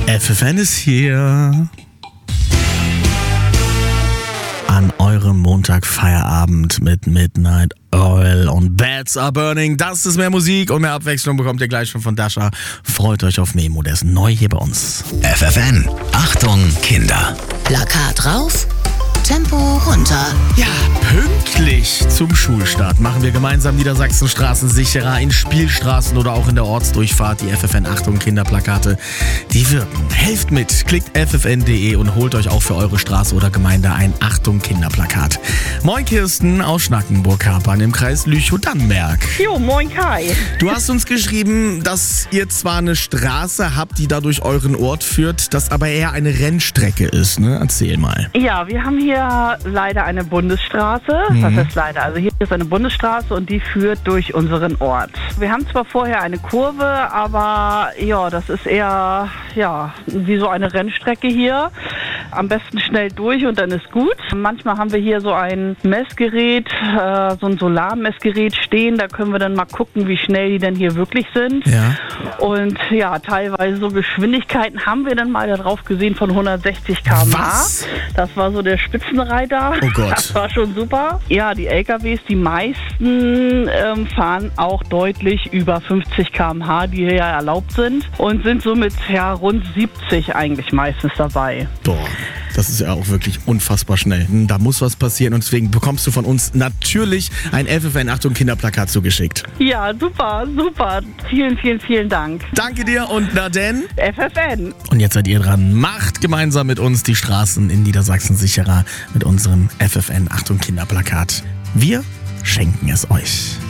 FFN ist hier. An eurem Montagfeierabend mit Midnight Oil und Bats Are Burning. Das ist mehr Musik und mehr Abwechslung bekommt ihr gleich schon von Dasha. Freut euch auf Memo, der ist neu hier bei uns. FFN, Achtung Kinder. Plakat rauf, Tempo runter. Ja, pünktlich zum Schulstart machen wir gemeinsam Niedersachsenstraßen sicherer in Spielstraßen oder auch in der Ortsdurchfahrt. Die FFN Achtung Kinderplakate, die wirken. Helft mit, klickt ffn.de und holt euch auch für eure Straße oder Gemeinde ein Achtung Kinderplakat. Moin Kirsten aus Schnackenburg-Kapern im Kreis Lüchow-Dannenberg. Jo, moin Kai. Du hast uns geschrieben, dass ihr zwar eine Straße habt, die da durch euren Ort führt, das aber eher eine Rennstrecke ist, ne? Erzähl mal. Ja, wir haben hier leider eine Bundesstraße. Das ist leider. Also hier ist eine Bundesstraße und die führt durch unseren Ort. Wir haben zwar vorher eine Kurve, aber ja, das ist eher wie so eine Rennstrecke hier. Am besten schnell durch und dann ist gut. Manchmal haben wir hier so ein Messgerät, so ein Solarmessgerät stehen. Da können wir dann mal gucken, wie schnell die denn hier wirklich sind. Ja. Und ja, teilweise so Geschwindigkeiten haben wir dann mal da drauf gesehen von 160 km/h. Was? Das war so der Spitzenreiter. Oh Gott. Das war schon super. Ja, die LKWs, die meisten fahren auch deutlich über 50 km/h, die hier ja erlaubt sind. Und sind somit rund 70 eigentlich meistens dabei. Boah, das ist ja auch wirklich unfassbar schnell. Da muss was passieren und deswegen bekommst du von uns natürlich ein FFN Achtung Kinderplakat zugeschickt. Ja, super, super. Vielen, vielen, vielen Dank. Danke dir und na denn. FFN. Und jetzt seid ihr dran. Macht gemeinsam mit uns die Straßen in Niedersachsen sicherer mit unserem FFN Achtung Kinderplakat. Wir schenken es euch.